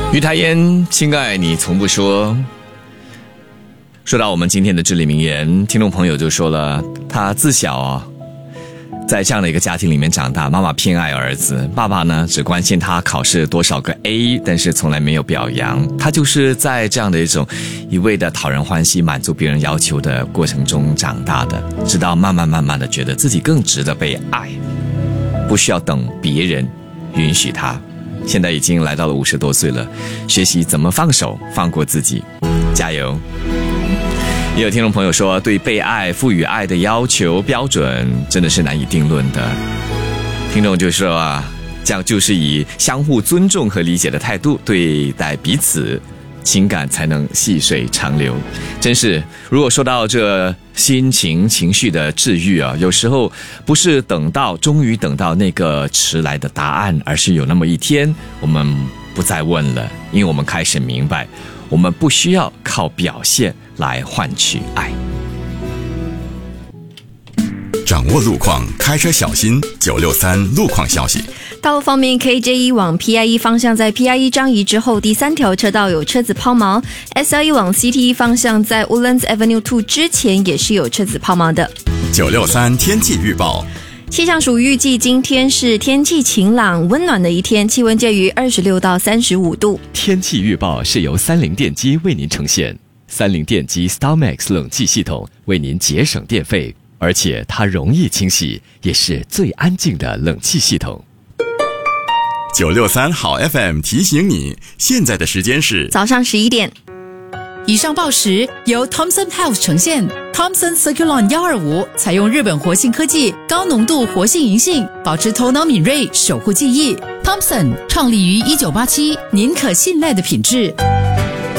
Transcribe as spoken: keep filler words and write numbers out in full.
于台烟，亲爱你从不说。说到我们今天的至理名言，听众朋友就说了，他自小啊、哦，在这样的一个家庭里面长大，妈妈偏爱儿子，爸爸呢只关心他考试多少个 A， 但是从来没有表扬他。就是在这样的一种一味的讨人欢喜、满足别人要求的过程中长大的，直到慢慢慢慢的觉得自己更值得被爱，不需要等别人允许他。现在已经来到了五十多岁了，学习怎么放手放过自己，加油。也有听众朋友说，对被爱赋予爱的要求标准真的是难以定论的。听众就说啊，这样就是以相互尊重和理解的态度对待彼此，情感才能细水长流。真是，如果说到这心情情绪的治愈啊，有时候不是等到终于等到那个迟来的答案，而是有那么一天我们不再问了，因为我们开始明白，我们不需要靠表现来换取爱。 掌握路况，开车小心。九六三路况消息。 道路方面 ，K J 一 往 P I 一 方向在 P I 一 张仪之后第三条车道有车子抛锚 ；S L 一 往 C T 一 方向在 Woodlands Avenue 二之前也是有车子抛锚的。 九六三天气预报。 气象署预计今天是天气晴朗温暖的一天，气温介于二十六到三十五度。 天气预报是由三菱电机为您呈现，三菱电机 StarMax 冷气系统为您节省电费，而且它容易清洗，也是最安静的冷气系统。 九六三好 F M 提醒你，现在的时间是早上十一点。 以上报时由 Thomson Health 呈现。Thomson Circulon 一二五采用日本活性科技，高浓度活性银杏，保持头脑敏锐，守护记忆。Thomson 创立于一九八七，您可信赖的品质。